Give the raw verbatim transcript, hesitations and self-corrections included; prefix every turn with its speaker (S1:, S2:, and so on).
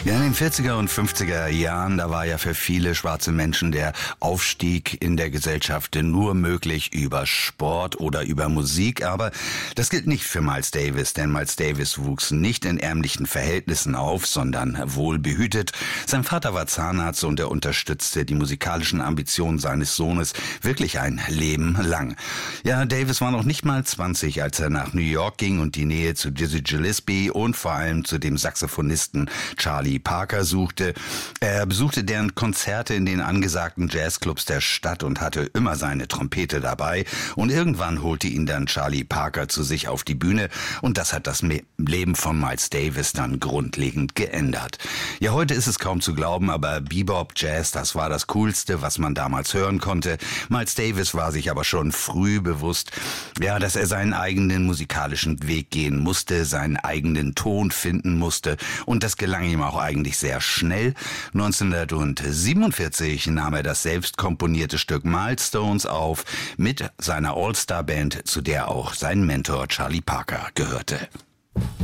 S1: Ja, in den vierziger und fünfziger Jahren, da war ja für viele schwarze Menschen der Aufstieg in der Gesellschaft nur möglich über Sport oder über Musik. Aber das gilt nicht für Miles Davis, denn Miles Davis wuchs nicht in ärmlichen Verhältnissen auf, sondern wohlbehütet. Sein Vater war Zahnarzt und er unterstützte die musikalischen Ambitionen seines Sohnes wirklich ein Leben lang. Ja, Davis war noch nicht mal zwanzig, als er nach New York ging und die Nähe zu Dizzy Gillespie und vor allem zu dem Saxophonisten Charlie Parker suchte. Er besuchte deren Konzerte in den angesagten Jazzclubs der Stadt und hatte immer seine Trompete dabei. Und irgendwann holte ihn dann Charlie Parker zu sich auf die Bühne und das hat das Leben von Miles Davis dann grundlegend geändert. Ja, heute ist es kaum zu glauben, aber Bebop, Jazz, das war das Coolste, was man damals hören konnte. Miles Davis war sich aber schon früh bewusst, ja, dass er seinen eigenen musikalischen Weg gehen musste, seinen eigenen Ton finden musste und das gelang ihm auch eigentlich sehr schnell. neunzehnhundertsiebenundvierzig nahm er das selbst komponierte Stück Milestones auf mit seiner All-Star-Band, zu der auch sein Mentor Charlie Parker gehörte.